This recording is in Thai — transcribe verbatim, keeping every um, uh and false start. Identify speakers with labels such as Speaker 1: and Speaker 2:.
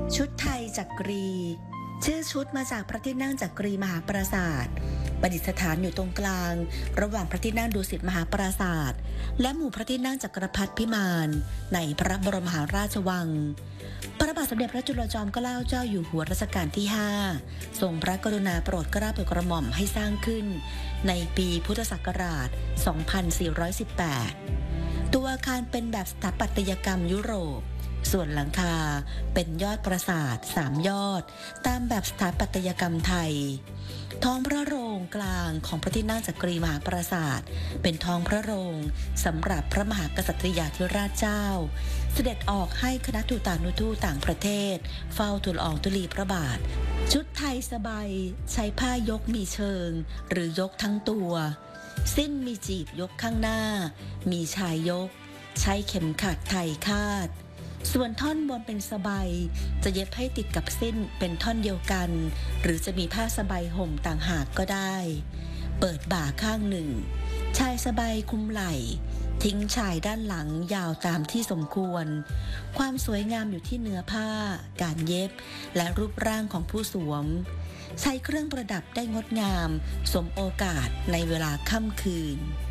Speaker 1: ชุดไทยจักรีชื่อชุดมาจากพระที่นั่งจักรีมหาปราสาทประดิษฐานอยู่ตรงกลางระหว่างพระที่นั่งดุสิตมหาปราสาทและหมู่พระที่นั่งจักรพรรดิพิมานในพระบรมมหาราชวังพระบาทสมเด็จพระจุลจอมเกล้าเจ้าอยู่หัวรัชกาลที่ห้าทรงพระกรุณาโปรดเกล้าโปรดกระหม่อมให้สร้างขึ้นในปีพุทธศักราช สองพันสี่ร้อยสิบแปด ตัวอาคารเป็นแบบสถาปัตยกรรมยุโรปส่วนหลังคาเป็นยอดปราสาทสามยอดตามแบบสถาปัตยกรรมไทยท้องพระโรงกลางของพระที่นั่งจักรีมหาปราสาทเป็นท้องพระโรงสำหรับพระมหากษัตริยาธิราชเจ้าเสด็จออกให้คณะทูตานุทูตต่างประเทศเฝ้าทูลอองธุลีพระบาทชุดไทยสบายใช้ผ้ายกมีเชิงหรือยกทั้งตัวสิ้นมีจีบยกข้างหน้ามีชายยกใช้เข็มขัดไทยคาดส่วนท่อนบนเป็นสบายจะเย็บให้ติดกับสิ้นเป็นท่อนเดียวกันหรือจะมีผ้าสบายห่มต่างหากก็ได้เปิดบ่าข้างหนึ่งชายสบายคลุมไหล่ทิ้งชายด้านหลังยาวตามที่สมควรความสวยงามอยู่ที่เนื้อผ้าการเย็บและรูปร่างของผู้สวมใช้เครื่องประดับได้งดงามสมโอกาสในเวลาค่ำคืน